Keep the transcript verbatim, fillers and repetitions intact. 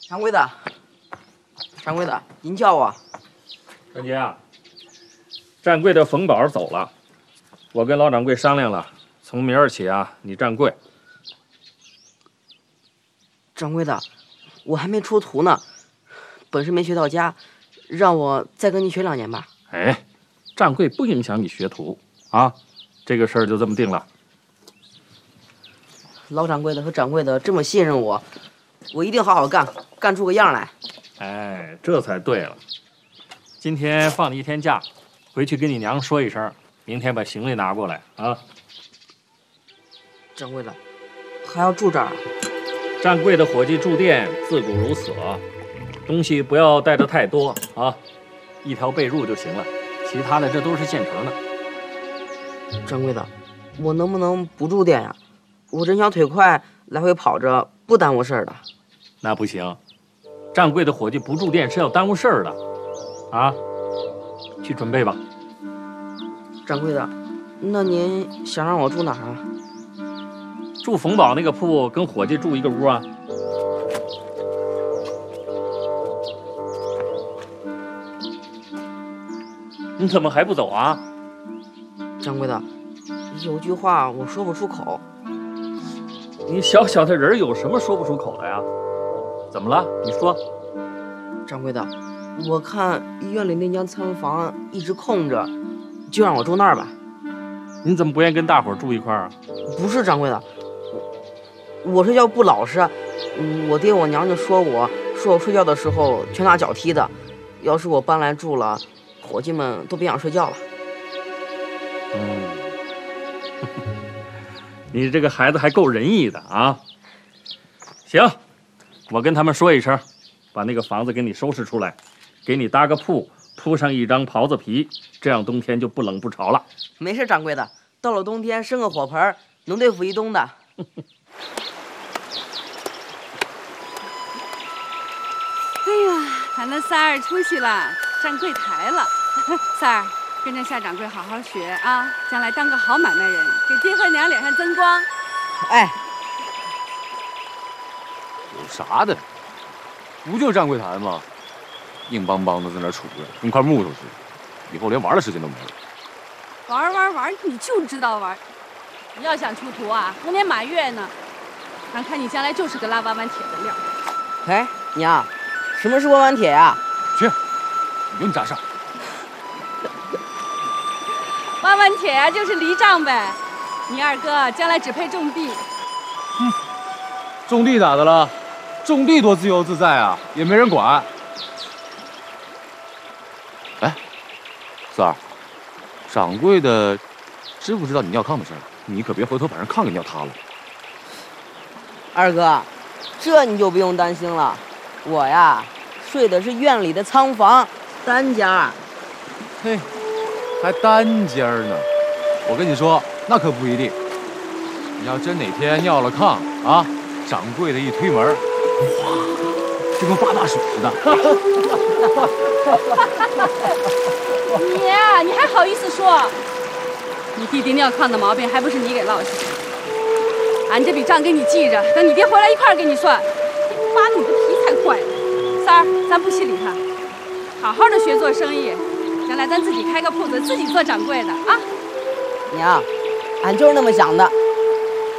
掌柜的，掌柜的，您叫我。 陈杰啊，站柜的冯宝走了，我跟老掌柜商量了，从明儿起啊，你站柜。 掌柜的，我还没出徒呢，本事没学到家，让我再跟您学两年吧。 哎，站柜不影响你学徒啊，这个事儿就这么定了。 老掌柜的和掌柜的这么信任我，我一定好好干，干出个样来。 哎，这才对了。今天放你一天假，回去跟你娘说一声，明天把行李拿过来啊。 掌柜的，还要住这儿啊？ 站柜的伙计住店自古如此，东西不要带的太多啊，一条被褥就行了，其他的这都是现成的。 掌柜的，我能不能不住店呀？我真想腿快，来回跑着，不耽误事儿的。 那不行，站柜的伙计不住店是要耽误事儿的，啊，去准备吧。 掌柜的，那您想让我住哪儿啊？ 住冯宝那个铺，跟伙计住一个屋啊。你怎么还不走啊？ 掌柜的，有句话我说不出口。 你小小的人有什么说不出口的呀？怎么了？你说。 掌柜的，我看医院里那间餐房一直空着，就让我住那儿吧。 你怎么不愿意跟大伙儿住一块儿啊？ 不是掌柜的，我我睡觉不老实，嗯，我爹我娘就说我说我睡觉的时候拳打脚踢的，要是我搬来住了，伙计们都别想睡觉了。 嗯。你这个孩子还够仁义的啊！行，我跟他们说一声，把那个房子给你收拾出来，给你搭个铺，铺上一张袍子皮，这样冬天就不冷不潮了。 没事，掌柜的，到了冬天生个火盆，能对付一冬的。 哎呀，俺那三儿出息了，站柜台了。三儿，跟着夏掌柜好好学啊，将来当个好买卖人，给爹和娘脸上增光。 哎， 有啥的？不就站柜台吗？硬邦邦的在那杵着，跟块木头似的，以后连玩的时间都没了。 玩玩玩，你就知道玩。你要想出徒啊，红年满月呢。俺看你将来就是个拉弯弯铁的料。 哎，娘，什么是弯弯铁呀？ 去，有你啥事儿？ 弯弯铁呀，就是犁杖呗。你二哥将来只配种地。 嗯，种地咋的了？种地多自由自在啊，也没人管。哎，四儿，掌柜的知不知道你尿炕的事儿？你可别回头把人炕给尿塌了。 二哥，这你就不用担心了，我呀睡的是院里的仓房，单间。 嘿，还单间呢。我跟你说，那可不一定。你要真哪天尿了炕啊，掌柜的一推门，哇，就跟发大水似的。 你呀，你还好意思说？你弟弟尿炕的毛病还不是你给落下的？俺这笔账给你记着，等你爹回来一块儿给你算。扒你的皮才怪呢！三儿，咱不稀理他，好好的学做生意，将来咱自己开个铺子，自己做掌柜的啊！ 娘，俺就是那么想的。